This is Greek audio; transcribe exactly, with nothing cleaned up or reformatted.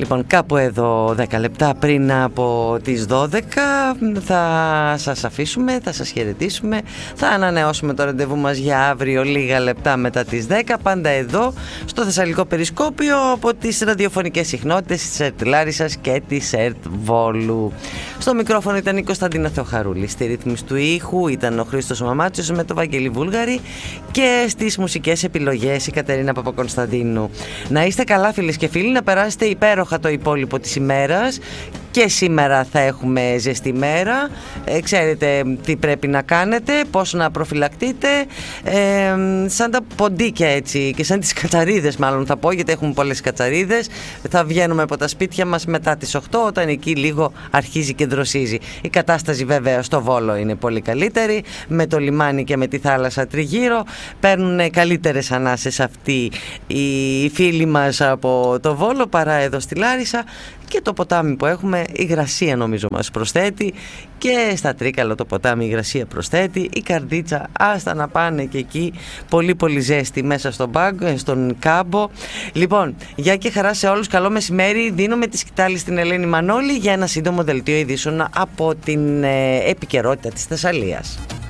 Λοιπόν, κάπου εδώ δέκα λεπτά πριν από τις δώδεκα θα σας αφήσουμε, θα σας χαιρετήσουμε, θα ανανεώσουμε το ραντεβού μας για αύριο λίγα λεπτά μετά τις δέκα, πάντα εδώ στο Θεσσαλικό Περισκόπιο από τις ραδιοφωνικές συχνότητες της ΕΡΤ Λάρισσας και της ΕΡΤ Βόλου. Στο μικρόφωνο ήταν η Κωνσταντίνα Θεοχαρούλη, στη ρύθμιση του ήχου ήταν ο Χρήστος Μαμάτσιος με το Βαγγέλη Βούλγαρη και στις μουσικές επιλογές η Κατερίνα Παπακωνσταντίνου. Να είστε καλά, φίλες και φίλοι, να περάσετε υπέροχα το υπόλοιπο της ημέρας. Και σήμερα θα έχουμε ζεστή μέρα, ε, ξέρετε τι πρέπει να κάνετε, πώς να προφυλακτείτε, ε, σαν τα ποντίκια έτσι και σαν τις κατσαρίδες μάλλον θα πω, γιατί έχουμε πολλές κατσαρίδες. Θα βγαίνουμε από τα σπίτια μας μετά τις οκτώ, όταν εκεί λίγο αρχίζει και δροσίζει. Η κατάσταση βέβαια στο Βόλο είναι πολύ καλύτερη, με το λιμάνι και με τη θάλασσα τριγύρω. Παίρνουν καλύτερες ανάσες αυτοί οι φίλοι μας από το Βόλο παρά εδώ στη Λάρισα. Και το ποτάμι που έχουμε, η υγρασία νομίζω μας προσθέτει, και στα Τρίκαλα το ποτάμι η υγρασία προσθέτει, η Καρδίτσα άστα να πάνε και εκεί, πολύ πολύ ζέστη μέσα στον πάγκο, στον κάμπο. Λοιπόν, γεια και χαρά σε όλους, καλό μεσημέρι, δίνουμε τη σκητάλη στην Ελένη Μανώλη για ένα σύντομο δελτίο ειδήσεων από την ε, επικαιρότητα της Θεσσαλίας.